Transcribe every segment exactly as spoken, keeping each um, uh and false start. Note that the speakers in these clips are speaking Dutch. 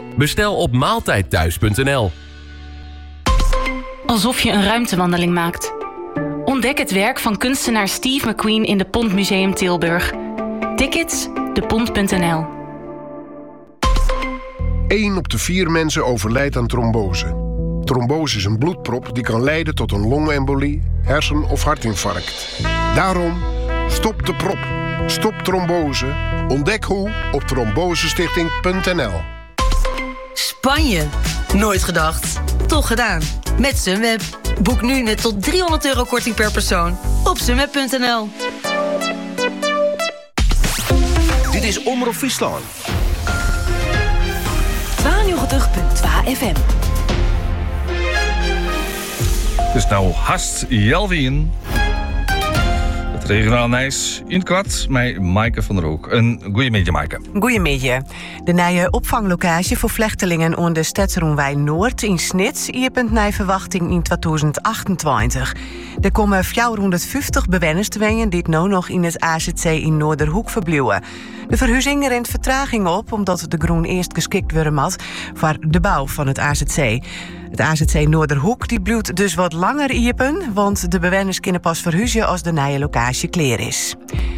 Bestel op maaltijdthuis punt n l. Alsof je een ruimtewandeling maakt. Ontdek het werk van kunstenaar Steve McQueen in de Pont Museum Tilburg. Tickets de pont punt n l. één op de vier mensen overlijdt aan trombose. Trombose is een bloedprop die kan leiden tot een longembolie, hersen- of hartinfarct. Daarom, stop de prop. Stop trombose. Ontdek hoe op trombosestichting punt n l. Spanje. Nooit gedacht. Toch gedaan. Met Sunweb. Boek nu net tot driehonderd euro korting per persoon op sunweb punt n l. Dit is Omroep Friesland. tweeënnegentig komma twee F M. Het is nou haast Jelwien. Het regionaal Nijs in het kwart met Maaike van der Hoek. Een goeiemiddag, Maaike. Goeiemiddag. De nieuwe opvanglocatie voor vluchtelingen aan de Stedseroenwei Noord in Snits iepent naar verwachting in tweeduizend achtentwintig. Er komen vierhonderdvijftig bewoners te wonen die nu nog in het A Z C in Noorderhoek verblijven. De verhuizing rent vertraging op omdat de groen eerst geschikt worden had voor de bouw van het A Z C. Het A Z C Noorderhoek die blijft dus wat langer iepen, want de bewoners kunnen pas verhuizen als de nieuwe locatie klaar is.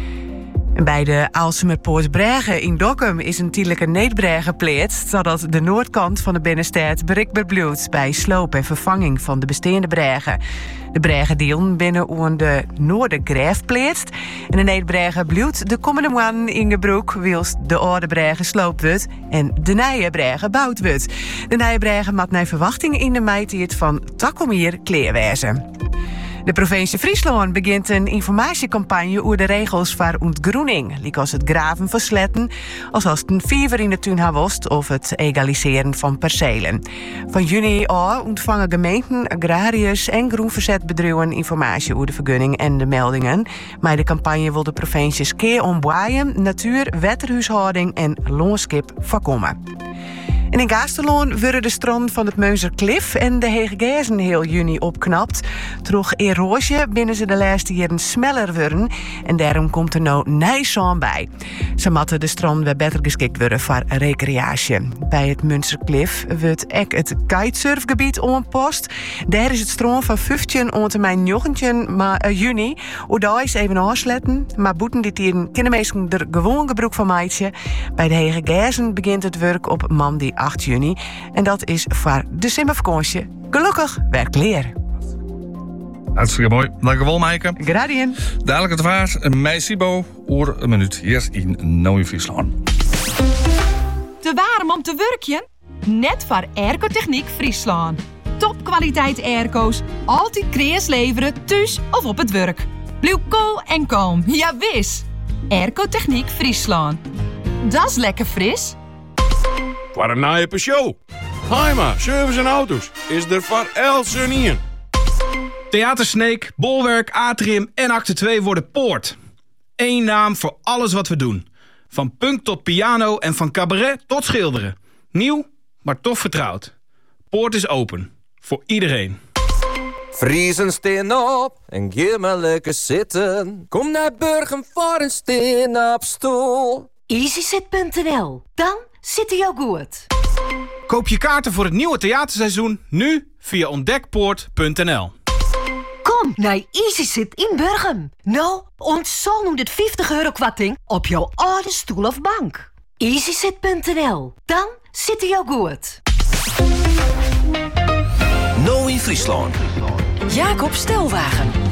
En bij de Aalsumerpoort Brege in Dokkum is een tijdelijke neetbrege gepleegd, zodat de noordkant van de binnenstad bereikbaar blijft bij sloop en vervanging van de bestaande bregen. De bregen dielen binnen aan de Noordergreef pleegd en de neetbrege blijft de komende maanden in gebruik, whilst de oude brege sloopt wordt en de nieuwe brege bouwd wordt. De nieuwe brege moet naar verwachting in de meidiet van Takomier kleerwezen. De provincie Friesland begint een informatiecampagne over de regels voor ontgroening, like als het graven van sletten, als als het een vijver in de tuin havost of het egaliseren van percelen. Van juni al ontvangen gemeenten, agrariërs en groenverzetbedrijven informatie over de vergunning en de meldingen. Maar de campagne wil de provincies keer ombwaaien, natuur, wetterhuishouding en loonskip voorkomen. En in Gasterloon worden de strand van het Meuzerklif en de Hegegezen heel juni opknapt. Troch erosie binnen ze de laatste jaren sneller worden en daarom komt er nou nijzaan bij. Ze moeten de strand weer beter geschikt worden voor recreatie. Bij het Meuzerklif wordt ook het kitesurfgebied aanpast. Daar is het strand van vijftien tot en met negentien juni. Oda is even afsletten, maar boeten dit hier kunnen mensen er gewoon gebruik van maken. Bij de Hegegezen begint het werk op maandag acht juni. En dat is voor de simmervakantie. Gelukkig werk leer. Hartstikke mooi. Dankjewel, Maaike. Gradien. Dadelijk het waar. Mij Sibo. Oor een minuut. Hier in Nieuw Friesland. Te warm om te werkjen? Net voor Airco-Techniek Friesland. Topkwaliteit airco's. Altijd kreeg leveren, thuis of op het werk. Blijf cool en kalm. Ja, wis. Airco-Techniek Friesland. Dat is lekker fris. Voor een nieuwe show. Heima, service en auto's is er voor elke nien. Theater Sneek, Bolwerk, Atrium en Acte twee worden Poort. Eén naam voor alles wat we doen. Van punk tot piano en van cabaret tot schilderen. Nieuw, maar toch vertrouwd. Poort is open. Voor iedereen. Friesen steen op en geef maar lekker zitten. Kom naar Burgum voor een steen op stoel. easysit punt n l. Dan zit hij jou goed. Koop je kaarten voor het nieuwe theaterseizoen nu via ontdekpoort punt n l. Kom naar easysit in Burgum. Nou, ontzol honderdvijftig euro kwarting op jouw oude stoel of bank. easysit punt n l. Dan zit hij jou goed. Nou in Friesland. Jacob Stelwagen.